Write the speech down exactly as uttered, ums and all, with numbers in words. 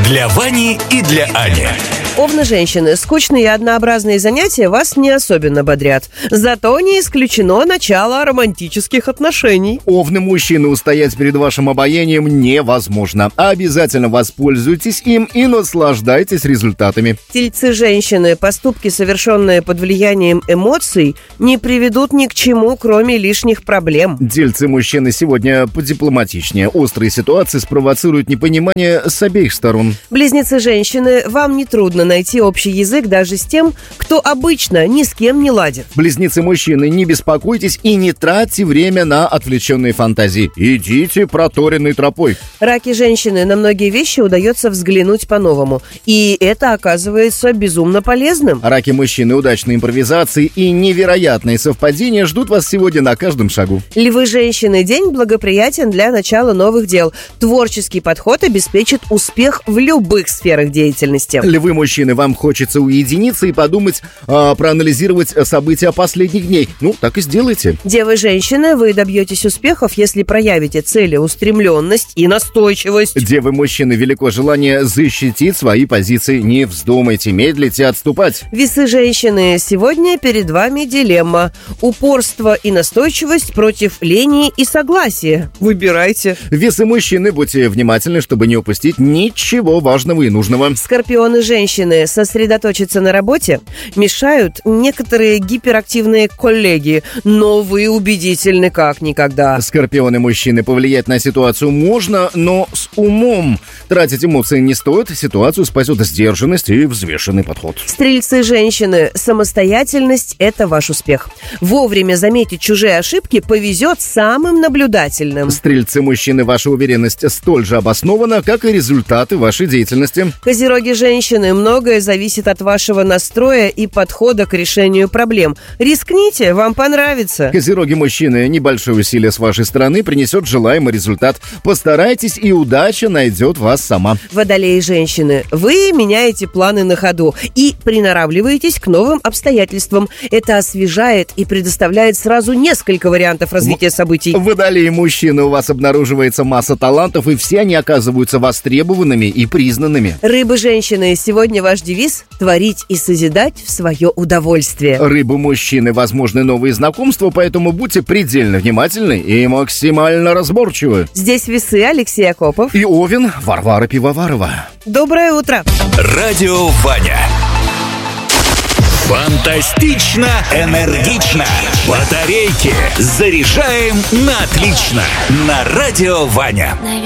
Для Вани и для Ани. Овны женщины, скучные и однообразные занятия вас не особенно бодрят. Зато не исключено начало романтических отношений. Овны мужчины, устоять перед вашим обаянием невозможно. Обязательно воспользуйтесь им и наслаждайтесь результатами. Тельцы женщины, поступки, совершенные под влиянием эмоций, не приведут ни к чему, кроме лишних проблем. Тельцы мужчины сегодня подипломатичнее. Острые ситуации спровоцируют непонимание с обеих сторон. Близнецы женщины, вам нетрудно найти общий язык даже с тем, кто обычно ни с кем не ладит. Близнецы мужчины, не беспокойтесь и не тратьте время на отвлеченные фантазии. Идите проторенной тропой. Раки женщины, на многие вещи удается взглянуть по-новому. И это оказывается безумно полезным. Раки мужчины, удачные импровизации и невероятные совпадения ждут вас сегодня на каждом шагу. Львы женщины, день благоприятен для начала новых дел. Творческий подход обеспечит успех в любых сферах деятельности. Львы мужчины, вам хочется уединиться и подумать, а, проанализировать события последних дней. Ну, так и сделайте. Девы женщины, вы добьетесь успехов, если проявите целеустремленность и настойчивость. Девы мужчины, велико желание защитить свои позиции. Не вздумайте медлить и отступать. Весы женщины, сегодня перед вами дилемма. Упорство и настойчивость против лени и согласия. Выбирайте. Весы мужчины, будьте внимательны, чтобы не упустить ничего важного и нужного. Скорпионы женщины, сосредоточиться на работе мешают некоторые гиперактивные коллеги, но вы убедительны как никогда. Скорпионы мужчины, повлиять на ситуацию можно, но с умом. Тратить эмоции не стоит, ситуацию спасет сдержанность и взвешенный подход. Стрельцы женщины, самостоятельность – это ваш успех. Вовремя заметить чужие ошибки повезет самым наблюдательным. Стрельцы мужчины, ваша уверенность столь же обоснована, как и результаты вашей деятельности. Козероги женщины, многое зависит от вашего настроя и подхода к решению проблем. Рискните, вам понравится. Козероги мужчины, небольшое усилие с вашей стороны принесет желаемый результат. Постарайтесь, и удача найдет вас сама. Водолеи женщины, вы меняете планы на ходу и приноравливаетесь к новым обстоятельствам. Это освежает и предоставляет сразу несколько вариантов развития событий. Водолеи мужчины, у вас обнаруживается масса талантов, и все они оказываются востребованными и признанными. Рыбы женщины, сегодня ваш девиз – творить и созидать в свое удовольствие. Рыбы мужчины, возможны новые знакомства, поэтому будьте предельно внимательны и максимально разборчивы. Здесь весы, Алексей Акопов и Овен, Варвара Пивоварова. Доброе утро. Радио Ваня. Фантастично, энергично. Батарейки заряжаем на отлично. На Радио Ваня.